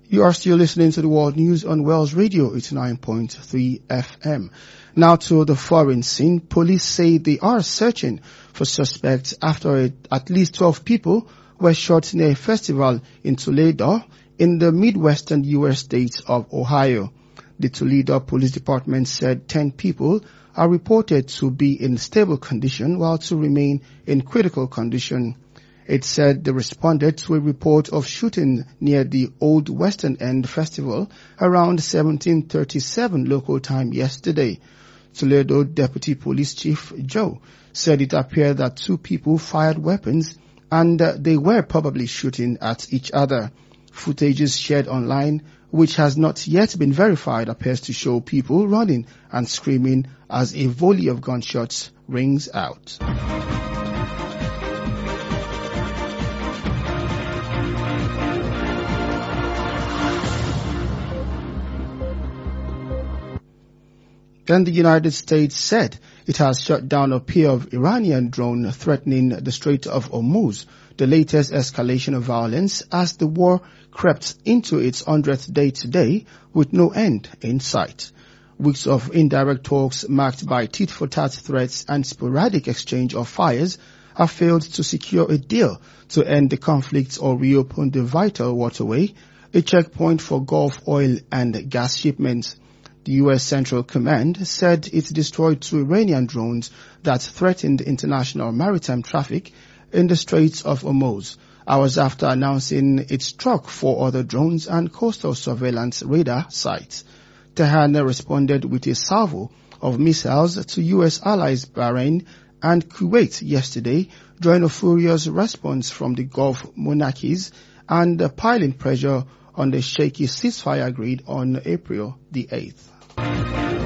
You are still listening to the World News on Wells Radio 89.3 FM. Now to the foreign scene. Police say they are searching for suspects after at least 12 people were shot near a festival in Toledo in the Midwestern U.S. state of Ohio. The Toledo Police Department said 10 people are reported to be in stable condition while 2 remain in critical condition. It said they responded to a report of shooting near the Old Western End Festival around 17:37 local time yesterday. Toledo Deputy Police Chief Joe said it appeared that 2 people fired weapons and they were probably shooting at each other. Footages shared online, which has not yet been verified, appears to show people running and screaming as a volley of gunshots rings out. Then the United States said it has shot down a pair of Iranian drones threatening the Strait of Hormuz, the latest escalation of violence as the war crept into its 100th day today with no end in sight. Weeks of indirect talks marked by tit-for-tat threats and sporadic exchange of fires have failed to secure a deal to end the conflict or reopen the vital waterway, a checkpoint for Gulf oil and gas shipments. The U.S. Central Command said it destroyed 2 Iranian drones that threatened international maritime traffic in the Straits of Hormuz, hours after announcing it struck 4 other drones and coastal surveillance radar sites. Tehran responded with a salvo of missiles to U.S. allies Bahrain and Kuwait yesterday, drawing a furious response from the Gulf monarchies and piling pressure on the shaky ceasefire agreed on April the 8th.